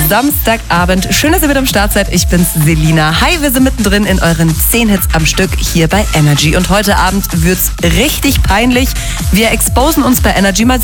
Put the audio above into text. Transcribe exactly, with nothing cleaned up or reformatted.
Samstagabend. Schön, dass ihr wieder am Start seid. Ich bin's, Selina. Hi, wir sind mittendrin in euren zehn Hits am Stück hier bei Energy. Und heute Abend wird's richtig peinlich. Wir exposen uns bei Energy mal